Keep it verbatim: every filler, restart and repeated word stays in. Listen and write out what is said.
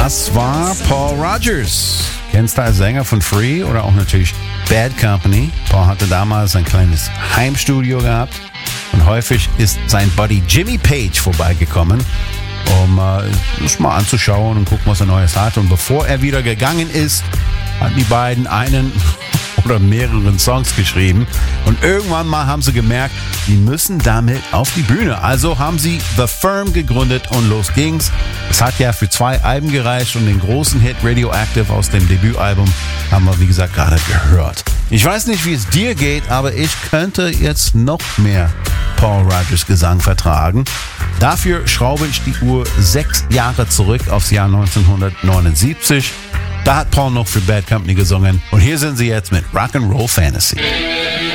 Das war Paul Rodgers. Kennst du als Sänger von Free oder auch natürlich Bad Company. Paul hatte damals ein kleines Heimstudio gehabt und häufig ist sein Buddy Jimmy Page vorbeigekommen, um äh, das mal anzuschauen und gucken, was er Neues hat. Und bevor er wieder gegangen ist, hatten die beiden einen oder mehreren Songs geschrieben. Und irgendwann mal haben sie gemerkt, die müssen damit auf die Bühne. Also haben sie The Firm gegründet und los ging's. Es hat ja für zwei Alben gereicht und den großen Hit Radioactive aus dem Debütalbum haben wir, wie gesagt, gerade gehört. Ich weiß nicht, wie es dir geht, aber ich könnte jetzt noch mehr Paul Rodgers Gesang vertragen. Dafür schraube ich die Uhr sechs Jahre zurück aufs Jahr neunzehnhundertneunundsiebzig. Da hat Paul noch für Bad Company gesungen und hier sind sie jetzt mit Rock'n'Roll Fantasy.